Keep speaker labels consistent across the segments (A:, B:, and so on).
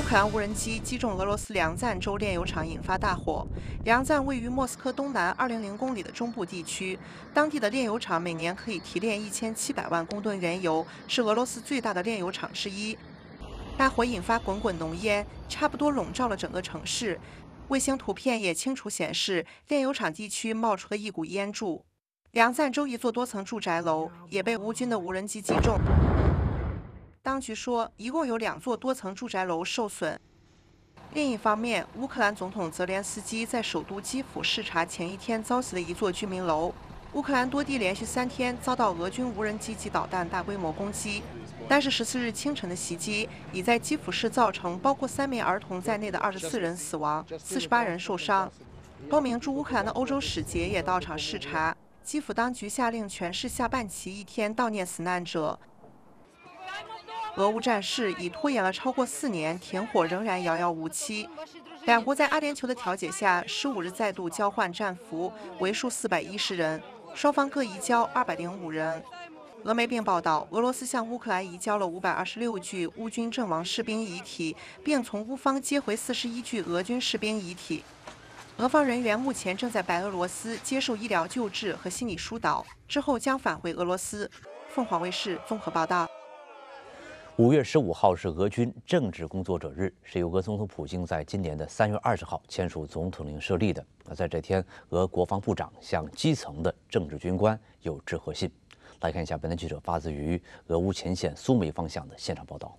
A: 克兰无人机击中俄罗斯梁赞州炼油厂，引发大火。梁赞位于莫斯科东南200公里的中部地区，当地的炼油厂每年可以提炼1700万公吨原油，是俄罗斯最大的炼油厂之一。大火引发滚滚浓烟，差不多笼罩了整个城市。卫星图片也清楚显示，炼油厂地区冒出了一股烟柱。梁赞州一座多层住宅楼也被乌军的无人机击中。当局说，一共有2座多层住宅楼受损。另一方面，乌克兰总统泽连斯基在首都基辅视察前一天遭袭的一座居民楼。乌克兰多地连续3天遭到俄军无人机及导弹大规模攻击，但是14日清晨的袭击已在基辅市造成包括3名儿童在内的24人死亡，48人受伤。多名驻乌克兰的欧洲使节也到场视察。基辅当局下令全市下半旗1天悼念死难者。俄乌战事已拖延了超过4年，停火仍然遥遥无期。两国在阿联酋的调解下，15日再度交换战俘，为数410人，双方各移交205人。俄媒并报道，俄罗斯向乌克兰移交了526具乌军阵亡士兵遗体，并从乌方接回41具俄军士兵遗体。俄方人员目前正在白俄罗斯接受医疗救治和心理疏导，之后将返回俄罗斯。凤凰卫视综合报道。
B: 5月15号是俄军政治工作者日，是由俄总统普京在今年的3月20号签署总统令设立的。在这天，俄国防部长向基层的政治军官有致贺信。来看一下本台记者发自于俄乌前线苏梅方向的现场报道。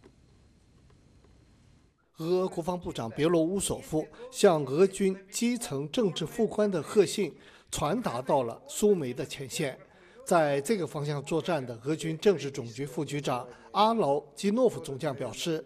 C: 俄国防部长别罗乌索夫向俄军基层政治副官的贺信传达到了苏梅的前线。在这个方向作战的俄军政治总局副局长阿劳基诺夫中将表示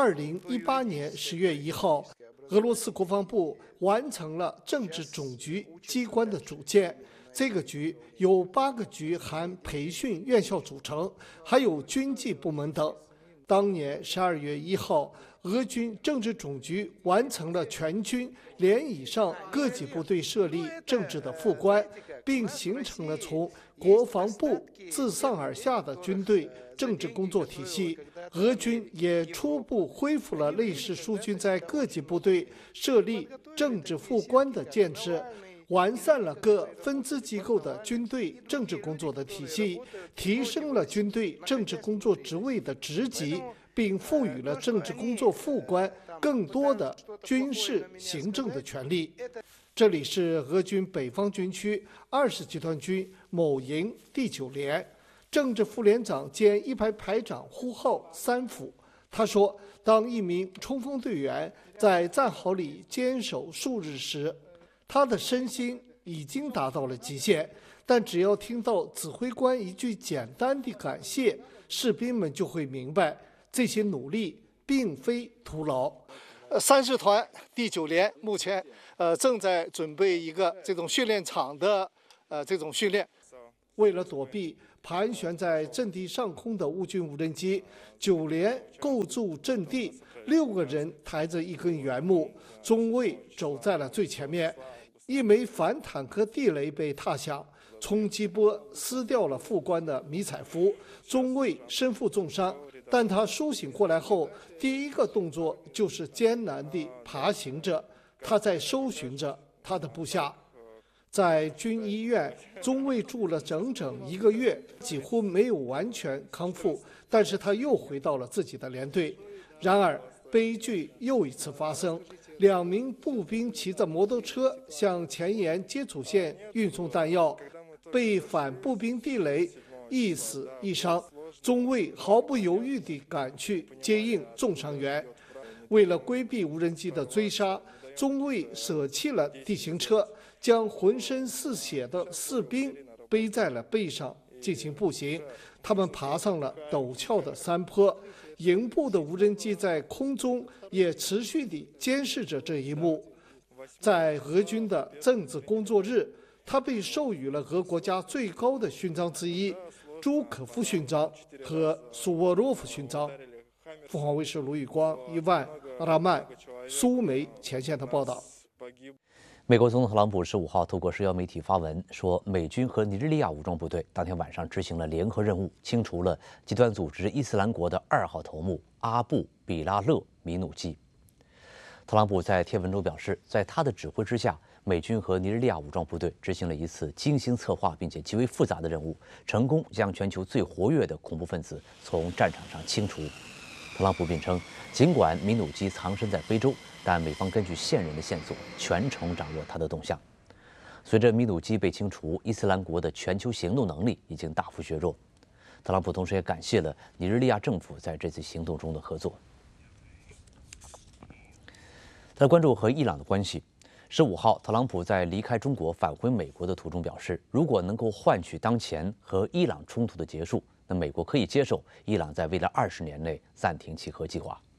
C: ，2018年10月1号，俄罗斯国防部完成了政治总局机关的组建。这个局由8个局含培训院校组成，还有军纪部门等。当年12月1号，俄军政治总局完成了全军连以上各级部队设立政治的副官，并形成了从国防部自上而下的军队政治工作体系。俄军也初步恢复了类似苏军在各级部队设立政治副官的建制，完善了各分支机构的军队政治工作的体系，提升了军队政治工作职位的职级，并赋予了政治工作副官更多的军事行政的权利。这里是俄军北方军区20集团军某营第9连，政治副连长兼一排排长呼号3府。他说，当一名冲锋队员在战壕里坚守数日时，他的身心已经达到了极限，但只要听到指挥官一句简单的感谢，士兵们就会明白这些努力并非徒劳。30团第9连目前正在准备一个这种训练场的这种训练。为了躲避盘旋在阵地上空的乌军无人机，9连构筑阵地，6个人抬着一根圆木，中尉走在了最前面。一枚反坦克地雷被踏响，冲击波撕掉了副官的迷彩服，中尉身负重伤。但他苏醒过来后，第一个动作就是艰难地爬行着，他在搜寻着他的部下。在军医院，中尉住了整整1个月，几乎没有完全康复，但是他又回到了自己的连队。然而，悲剧又一次发生，2名步兵骑着摩托车向前沿接触线运送弹药，被反步兵地雷一死一伤。中尉毫不犹豫地赶去接应重伤员。为了规避无人机的追杀，中尉舍弃了地形车，将浑身是血的士兵背在了背上进行步行。他们爬上了陡峭的山坡，营部的无人机在空中也持续地监视着这一幕。在俄军的政治工作日，他被授予了俄国家最高的勋章之一——朱可夫勋章和苏沃洛夫勋章。凤凰卫视卢宇光、伊万、阿拉曼、苏梅前线的报道。
B: 美国总统特朗普15号透过社交媒体发文说，美军和尼日利亚武装部队当天晚上执行了联合任务，清除了极端组织伊斯兰国的2号头目阿布·比拉勒·米努基。 特朗普在贴文中表示，在他的指挥之下，美军和尼日利亚武装部队执行了一次精心策划并且极为复杂的任务，成功将全球最活跃的恐怖分子从战场上清除。特朗普并称，尽管米努基藏身在非洲，但美方根据现人的线索，全程掌握他的动向。随着米努基被清除，伊斯兰国的全球行动能力已经大幅削弱。特朗普同时也感谢了尼日利亚政府在这次行动中的合作。他关注和伊朗的关系。15号，特朗普在离开中国返回美国的途中表示，如果能够换取当前和伊朗冲突的结束，那美国可以接受伊朗在未来20年内暂停其核计划。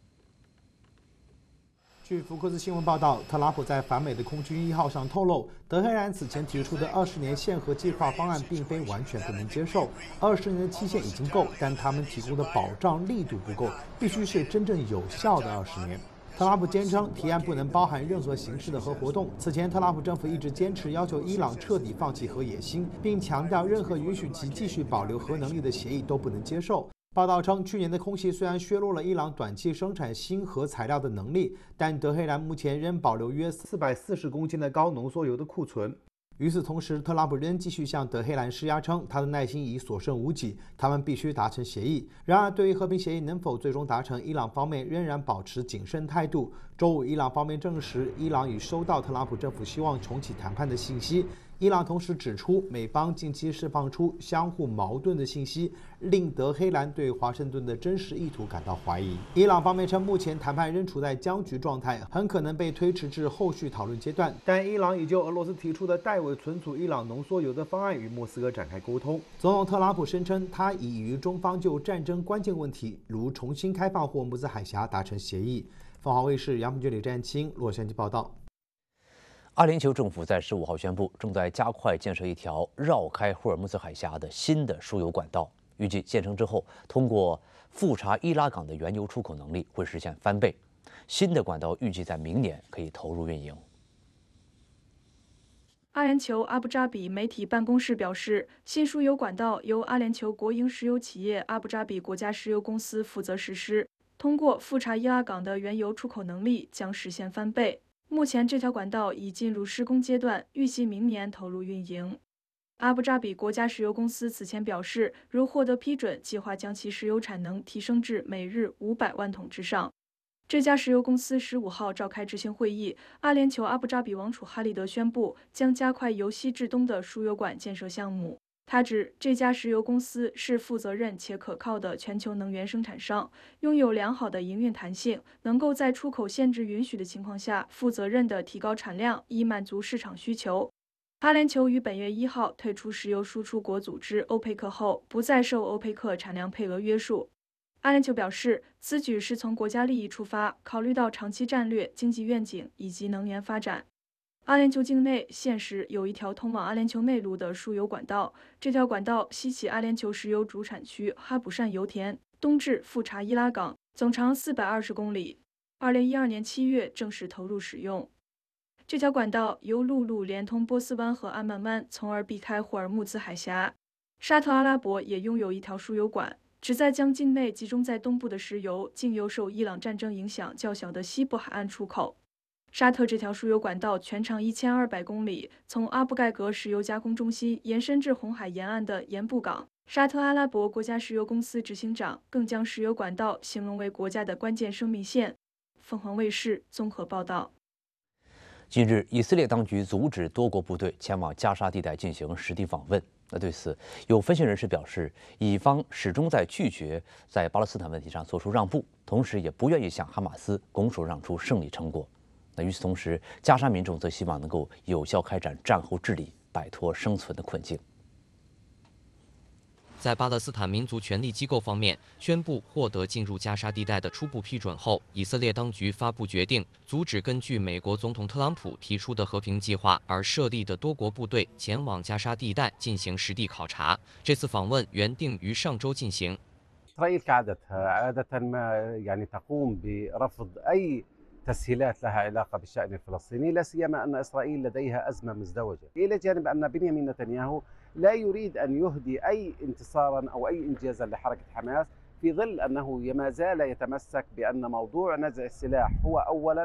D: 据福克斯新闻报道，特朗普在返美的空军1号上透露，德黑兰此前提出的20年限核计划方案并非完全不能接受。20年的期限已经够，但他们提供的保障力度不够，必须是真正有效的20年。特朗普坚称，提案不能包含任何形式的核活动。此前，特朗普政府一直坚持要求伊朗彻底放弃核野心，并强调任何允许其继续保留核能力的协议都不能接受。报道称，去年的空袭虽然削弱了伊朗短期生产新核材料的能力，但德黑兰目前仍保留约440公斤的高浓缩铀的库存。与此同时，特朗普仍继续向德黑兰施压，称他的耐心已所剩无几，他们必须达成协议。然而，对于和平协议能否最终达成，伊朗方面仍然保持谨慎态度。周五，伊朗方面证实，伊朗已收到特朗普政府希望重启谈判的信息。伊朗同时指出，美方近期释放出相互矛盾的信息，令德黑兰对华盛顿的真实意图感到怀疑。伊朗方面称，目前谈判仍处在僵局状态，很可能被推迟至后续讨论阶段。但伊朗已就俄罗斯提出的代为存储伊朗浓缩铀的方案与莫斯科展开沟通。总统特朗普声称，他已与中方就战争关键问题，如重新开放霍姆兹海峡达成协议。凤凰卫视杨平军、李占清洛杉矶报道。
B: 阿联酋政府在15号宣布，正在加快建设一条绕开霍尔木兹海峡的新的输油管道。预计建成之后，通过富察伊拉港的原油出口能力会实现翻倍。新的管道预计在明年可以投入运营。
E: 阿联酋阿布扎比媒体办公室表示，新输油管道由阿联酋国营石油企业阿布扎比国家石油公司负责实施。通过富察伊拉港的原油出口能力将实现翻倍。目前这条管道已进入施工阶段，预计明年投入运营。阿布扎比国家石油公司此前表示，如获得批准，计划将其石油产能提升至每日500万桶之上。这家石油公司15号召开执行会议，阿联酋阿布扎比王储哈利德宣布将加快由西至东的输油管建设项目。他指这家石油公司是负责任且可靠的全球能源生产商，拥有良好的营运弹性，能够在出口限制允许的情况下，负责任地提高产量，以满足市场需求。阿联酋于本月1号退出石油输出国组织欧佩克后，不再受欧佩克产量配额约束。阿联酋表示，此举是从国家利益出发，考虑到长期战略、经济愿景以及能源发展。阿联酋境内现时有一条通往阿联酋内陆的输油管道，这条管道西起阿联酋石油主产区哈卜善油田，东至富察伊拉港，总长420公里。2012年7月正式投入使用。这条管道由陆路连通波斯湾和安曼湾，从而避开霍尔木兹海峡。沙特阿拉伯也拥有一条输油管，旨在将境内集中在东部的石油经由受伊朗战争影响较小的西部海岸出口。沙特这条输油管道全长1200公里，从阿布盖格石油加工中心延伸至红海沿岸的盐布港。沙特阿拉伯国家石油公司执行长更将石油管道形容为国家的关键生命线。凤凰卫视综合报道。
B: 近日，以色列当局阻止多国部队前往加沙地带进行实地访问。对此，有分析人士表示，以方始终在拒绝在巴勒斯坦问题上做出让步，同时也不愿意向哈马斯拱手让出胜利成果。与此同时，加沙民众则希望能够有效开展战后治理，摆脱生存的困境。
F: 在巴勒斯坦民族权力机构方面宣布获得进入加沙地带的初步批准后，以色列当局发布决定，阻止根据美国总统特朗普提出的和平计划而设立的多国部队前往加沙地带进行实地考察。这次访问原定于上周进行。
G: إسرائيل كعادتها عادة ما يعني تقوم برفض أي تسهيلات لها علاقة بالشأن الفلسطيني، لا سيما أن إسرائيل لديها أزمة مزدوجة، إلى جانب أن بنيامين نتنياهو لا يريد أن يهدي أي انتصارا أو أي إنجازا لحركة حماس، في ظل أنه ما زال يتمسك بأن موضوع نزع السلاح هو أولا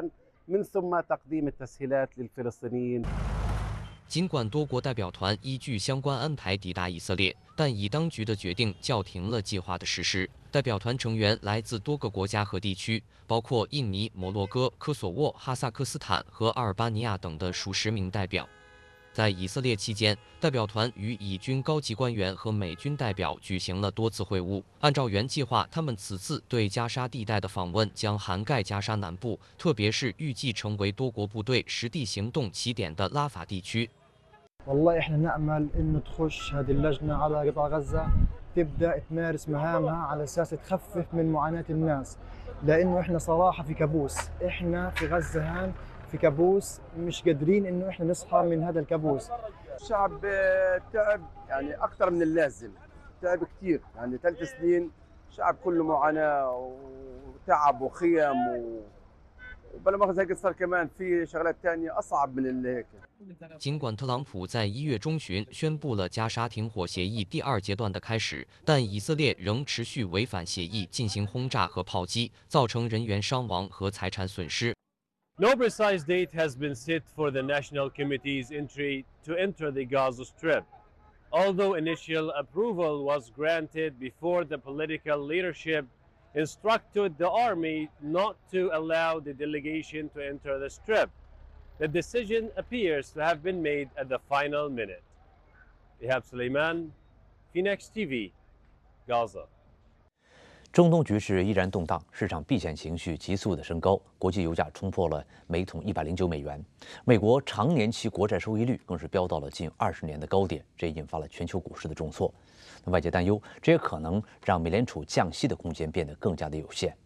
G: من ثم تقديم التسهيلات للفلسطينيين。
F: 尽管多国代表团依据相关安排抵达以色列，但以当局的决定叫停了计划的实施。代表团成员来自多个国家和地区，包括印尼、摩洛哥、科索沃、哈萨克斯坦和阿尔巴尼亚等的数10名代表。在以色列期间，代表团与以军高级官员和美军代表举行了多次会晤。按照原计划，他们此次对加沙地带的访问将涵盖加沙南部，特别是预计成为多国部队实地行动起点的拉法地区。
H: والله احنا نأمل انه تخش هذه اللجنة على قطاع غزة تبدأ تمارس مهامها على اساس تخفف من معاناة الناس، لانه احنا صراحة في كابوس، احنا في غزة هان في كابوس مش قادرين انه احنا نصحى من هذا الكابوس.
I: الشعب تعب يعني اكثر من اللازم، تعب كثير يعني 3 سنين الشعب كله معاناة وتعب وخيم وبلا مؤاخذة هيك صار كمان في شغلات ثانية أصعب من اللي هيك。
F: 尽管特朗普在1月中旬宣布了加沙停火协议第2阶段的开始，但以色列仍持续违反协议进行轰炸和炮击，造成人员伤亡和财产损失。
J: No precise date has been set for the National Committee's entry to enter the Gaza Strip, although initial approval was granted before the political leadership instructed the army not to allow the delegation to enter the strip. The decision appears to have been made at the final minute. Ihab Suleiman, Phoenix TV, Gaza.
B: 中东局势依然动荡，市场避险情绪急速的升高，国际油价冲破了每桶109美元。美国长年期国债收益率更是飙到了近20年的高点，这引发了全球股市的重挫。那外界担忧，这也可能让美联储降息的空间变得更加的有限。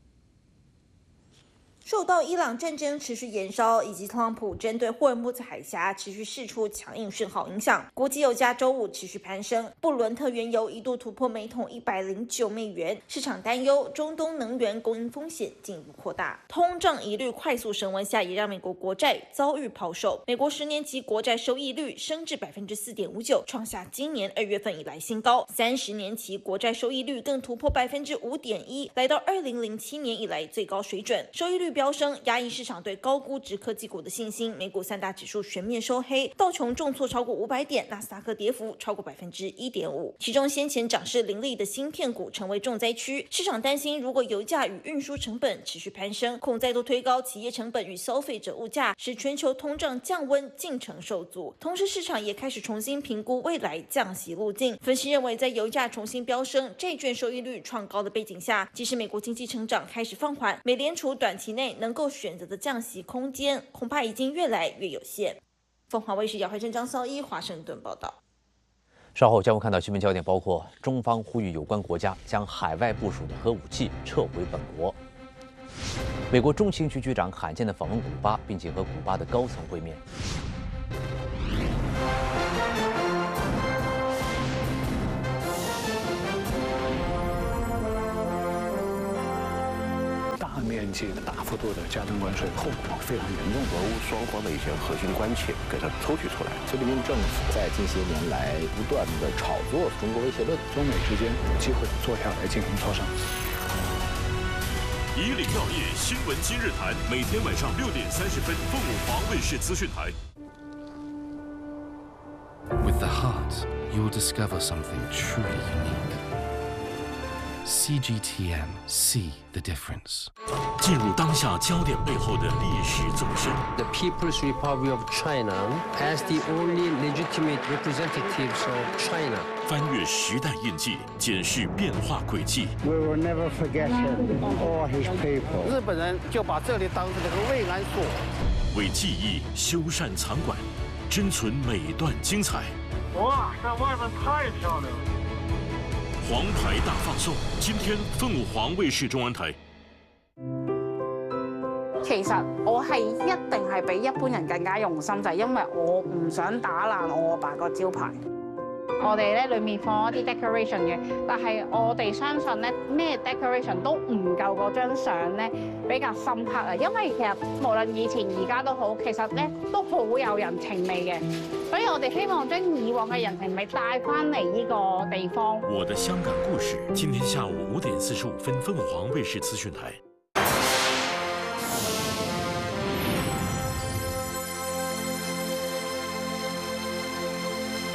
K: 受到伊朗战争持续延烧以及特朗普针对霍尔木兹海峡持续释出强硬讯号影响，国际油价周五持续攀升，布伦特原油一度突破每桶109美元，市场担忧中东能源供应风险进一步扩大。通胀疑虑快速升温下，也让美国国债遭遇抛售。美国10年期国债收益率升至 4.59%， 创下今年2月份以来新高。30年期国债收益率更突破 5.1%， 来到2007年以来最高水准。收益率飙升，压抑市场对高估值科技股的信心。美股3大指数全面收黑，道琼重挫超过500点，纳斯达克跌幅超过 1.5%。其中先前涨势凌厉的芯片股成为重灾区。市场担心，如果油价与运输成本持续攀升，恐再度推高企业成本与消费者物价，使全球通胀降温进程受阻。同时，市场也开始重新评估未来降息路径。分析认为，在油价重新飙升、债券收益率创高的背景下，即使美国经济成长开始放缓，美联储短期内能够选择的降息空间恐怕已经越来越有限。凤凰卫视姚怀珍、张绍一华盛顿报道。
B: 稍后将会看到新闻焦点，包括中方呼吁有关国家将海外部署的核武器撤回本国；美国中情局局长罕见的访问古巴，并且和古巴的高层会面。
L: 大面积的、大幅度的加征关税，后果非常严重。
M: 俄乌双方的一些核心关切给它抽取出来。
N: 菲律宾政府在近些年来不断的炒作中国威胁论，
L: 中美之间有机会坐下来进行磋商。
O: 以礼药业新闻今日谈，每天晚上6点30分，凤舞华卫视资讯台。
P: With the heart, you'll discover something truly unique. CGTN, see the difference.
O: 进入当下焦点背后的历史走向。
Q: The People's Republic of China as the only legitimate representatives of China.
O: 翻越时代印记，检视变化轨迹。
R: We will never forget him or his people.
S: 日本人就把这里当成了个慰安所。
O: 为记忆修缮藏馆，珍存每段精彩。
T: 哇，在外面太漂亮了。
O: 黄牌大放送，今天凤舞华卫視中文台。
U: 其實我係一定係比一般人更加用心，就係因為我唔想打爛我阿爸個招牌。我哋咧裏面放一啲 decoration 嘅，但係我哋相信咧咩 decoration 都唔夠嗰張相咧比較深刻啊！因為其實無論以前而家都好，其實咧都好有人情味嘅，所以我哋希望將以往嘅人情味帶翻嚟呢個地方。
O: 我的香港故事，今天下午5點45分，鳳凰衛視資訊台。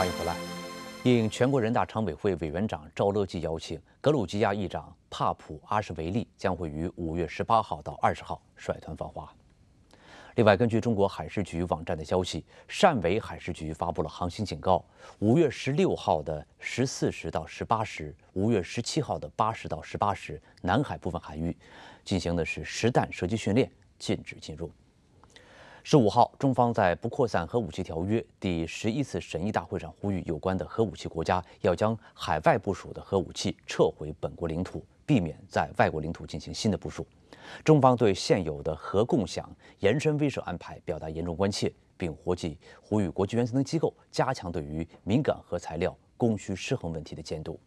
B: 欢迎回来。应全国人大常委会委员长赵乐际邀请，格鲁吉亚议长帕普阿什维利将会于5月18号到20号率团访华。另外，根据中国海事局网站的消息，汕尾海事局发布了航行警告：5月16号的14时到18时，5月17号的8时到18时，南海部分海域进行的是实弹射击训练，禁止进入。15号，中方在不扩散核武器条约第11次审议大会上呼吁有关的核武器国家要将海外部署的核武器撤回本国领土，避免在外国领土进行新的部署。中方对现有的核共享延伸威慑安排表达严重关切，并呼吁国际原子能机构加强对于敏感核材料供需失衡问题的监督。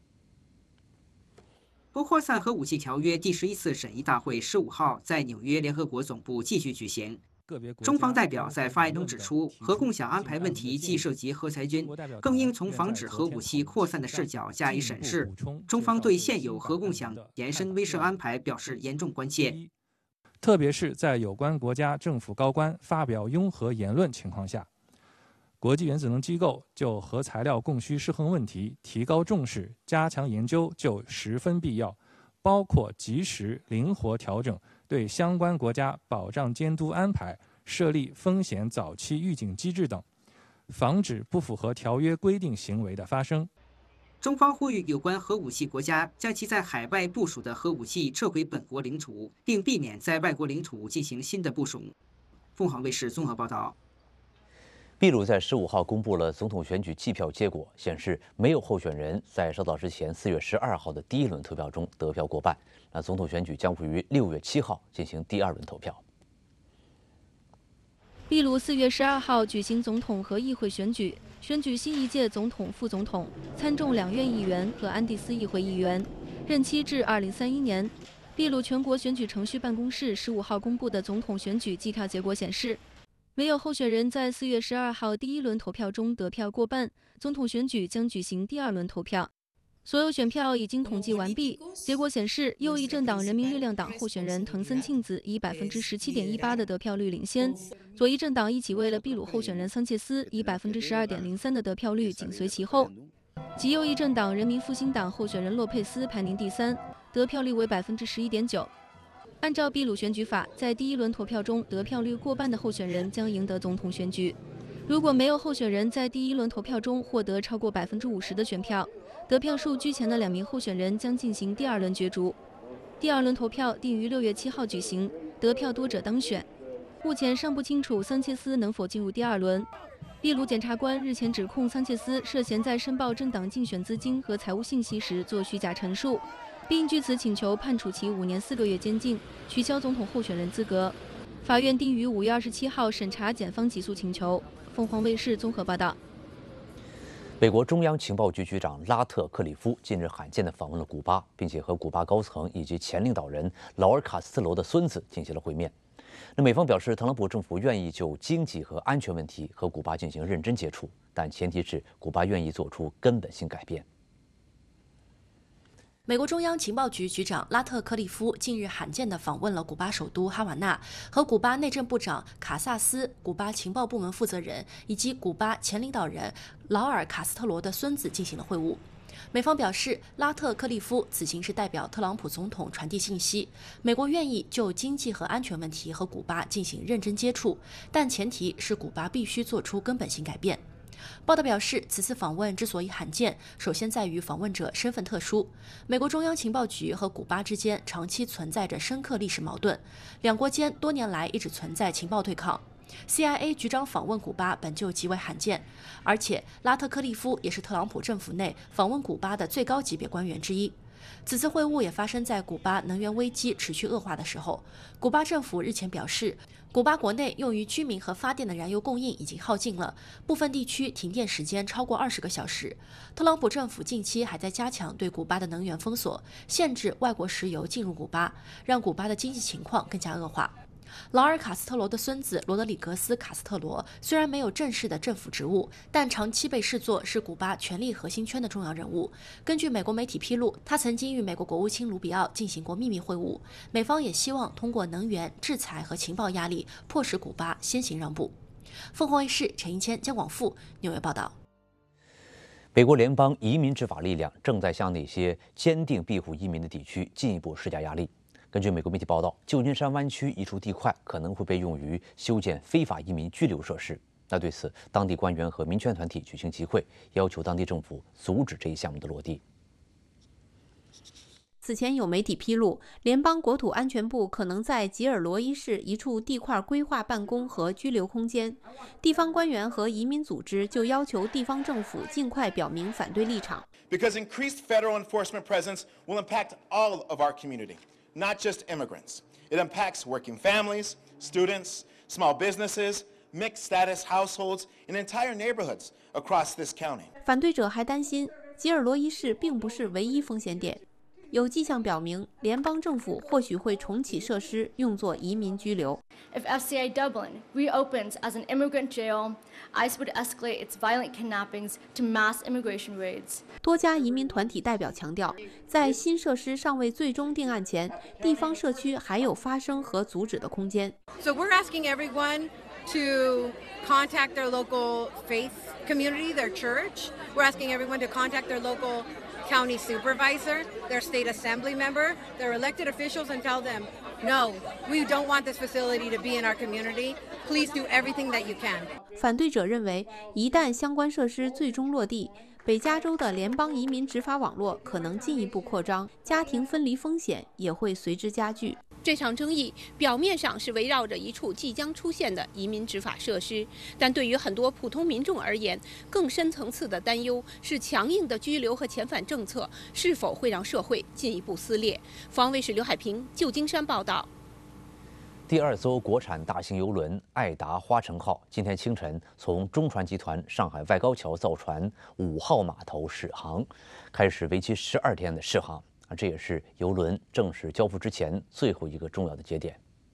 A: 不扩散核武器条约第11次审议大会15号在纽约联合国总部继续举行。中方代表在发言中指出，核共享安排问题既涉及核裁军，更应从防止核武器扩散的视角加以审视。中方对现有核共享延伸威慑安排表示严重关切，
V: 特别是在有关国家政府高官发表拥核言论情况下，国际原子能机构就核材料供需失衡问题提高重视、加强研究就十分必要，包括及时灵活调整对相关国家保障监督安排、设立风险早期预警机制等，防止不符合条约规定行为的发生。
A: 中方呼吁有关核武器国家将其在海外部署的核武器撤回本国领土，并避免在外国领土进行新的部署。凤凰卫视综合报道。
B: 秘鲁在15号公布了总统选举计票结果，显示没有候选人在稍早之前4月12号的第一轮投票中得票过半。那总统选举将会于6月7号进行第二轮投票。
W: 秘鲁4月12号举行总统和议会选举，选举新一届总统、副总统、参众两院议员和安第斯议会议员，任期至2031年。秘鲁全国选举程序办公室15号公布的总统选举计票结果显示，没有候选人在4月12号第一轮投票中得票过半，总统选举将举行第二轮投票。所有选票已经统计完毕，结果显示，右翼政党人民力量党候选人藤森庆子以17.18%的得票率领先，左翼政党一起为了秘鲁候选人桑切斯以12.03%的得票率紧随其后。极右翼政党人民复兴党候选人洛佩斯排名第三，得票率为11.9%。按照秘鲁选举法，在第一轮投票中得票率过半的候选人将赢得总统选举。如果没有候选人在第一轮投票中获得超过50%的选票，得票数居前的2名候选人将进行第二轮角逐。第二轮投票定于6月7号举行，得票多者当选。目前尚不清楚桑切斯能否进入第二轮。秘鲁检察官日前指控桑切斯涉嫌在申报政党竞选资金和财务信息时做虚假陈述，并据此请求判处其5年4个月监禁，取消总统候选人资格。法院定于5月27号审查检方起诉请求。凤凰卫视综合报道。
B: 美国中央情报局局长拉特克里夫近日罕见地访问了古巴，并且和古巴高层以及前领导人劳尔·卡斯特罗的孙子进行了会面。那美方表示，特朗普政府愿意就经济和安全问题和古巴进行认真接触，但前提是古巴愿意做出根本性改变。
X: 美国中央情报局局长拉特克利夫近日罕见地访问了古巴首都哈瓦那，和古巴内政部长卡萨斯、古巴情报部门负责人以及古巴前领导人劳尔·卡斯特罗的孙子进行了会晤。美方表示，拉特克利夫此行是代表特朗普总统传递信息，美国愿意就经济和安全问题和古巴进行认真接触，但前提是古巴必须做出根本性改变。报道表示，此次访问之所以罕见，首先在于访问者身份特殊。美国中央情报局和古巴之间长期存在着深刻历史矛盾，两国间多年来一直存在情报对抗。CIA 局长访问古巴本就极为罕见，而且拉特克利夫也是特朗普政府内访问古巴的最高级别官员之一。此次会晤也发生在古巴能源危机持续恶化的时候。古巴政府日前表示，古巴国内用于居民和发电的燃油供应已经耗尽了，部分地区停电时间超过20个小时。特朗普政府近期还在加强对古巴的能源封锁，限制外国石油进入古巴，让古巴的经济情况更加恶化。劳尔·卡斯特罗的孙子罗德里格斯·卡斯特罗虽然没有正式的政府职务，但长期被视作是古巴权力核心圈的重要人物。根据美国媒体披露，他曾经与美国国务卿卢比奥进行过秘密会晤，美方也希望通过能源、制裁和情报压力，迫使古巴先行让步。凤凰卫视陈一谦、姜广富纽约报道。
B: 美国联邦移民执法力量正在向那些坚定庇护移民的地区进一步施加压力。根据美国媒体报道，旧金山湾区一处地块可能会被用于修建非法移民拘留设施。那对此，当地官员和民权团体举行集会，要求当地政府阻止这一项目的落地。
X: 此前有媒体披露，联邦国土安全部可能在吉尔罗伊市一处地块规划办公和拘留空间。地方官员和移民组织就要求地方政府尽快表明反对立场。
C: Because increased federal enforcement presence will impact all of our community, not just immigrants. It impacts working families, students, small businesses, mixed status households, and entire neighborhoods across this county.
X: 反对者还担心，吉尔罗伊市并不是唯一风险点。有迹象表明，联邦政府或许会重启设施，用作移民拘留。
D: If FCI Dublin reopens as an immigrant jail, ICE would escalate its violent kidnappings to mass immigration raids.
X: 多家移民团体代表强调，在新设施尚未最终定案前，地方社区还有发声和阻止的空间。
E: So we're asking everyone to contact their local faith community, their church. We're asking everyone to contact their local county supervisor, their state assembly member, their elected officials, and tell them, no, we don't want this facility to be in our community. Please do everything that you can.
X: 反对者认为，一旦相关设施最终落地，北加州的联邦移民执法网络可能进一步扩张，家庭分离风险也会随之加剧。
G: 这场争议表面上是围绕着一处即将出现的移民执法设施，但对于很多普通民众而言，更深层次的担忧是强硬的拘留和遣返政策是否会让社会进一步撕裂。防卫士刘海平，旧金山报道。
B: 第2艘国产大型邮轮“爱达花城号”今天清晨从中船集团上海外高桥造船5号码头驶航，开始为期12天的试航。这也是邮轮正式交付之前最后一个重要的节点。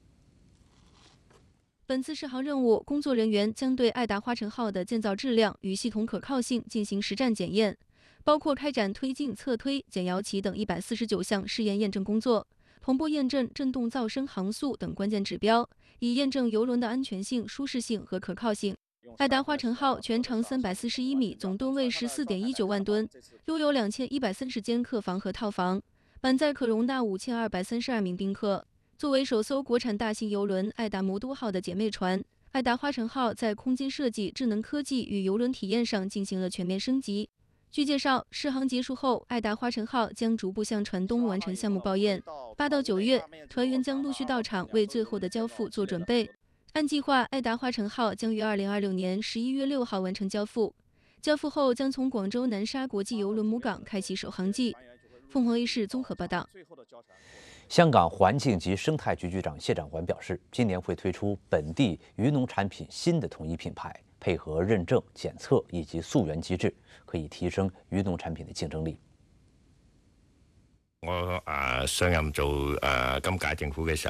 W: 本次试航任务，工作人员将对爱达花城号的建造质量与系统可靠性进行实战检验，包括开展推进、侧推、减摇旗等149项试验验证工作，同步验证振动噪声航速等关键指标，以验证邮轮的安全性、舒适性和可靠性。爱达花城号全长341米，总吨位14.19万吨，拥有2130间客房和套房，满载可容纳5232名宾客。作为首艘国产大型邮轮爱达魔都号的姐妹船，爱达花城号在空间设计、智能科技与邮轮体验上进行了全面升级。据介绍，试航结束后，爱达花城号将逐步向船东完成项目报验。8到9月，团员将陆续到场为最后的交付做准备。按计划，爱达花城号将于2026年11月6号完成交付。交付后将从广州南沙国际邮轮母港开启首航季。凤凰卫视综合报道。
B: 香港环境及生态局局长谢展寰表示，今年会推出本地渔农产品新的统一品牌，配合认证、检测以及溯源机制，可以提升渔农产品的竞争力。
Y: 我上任做今屆政府嘅時候。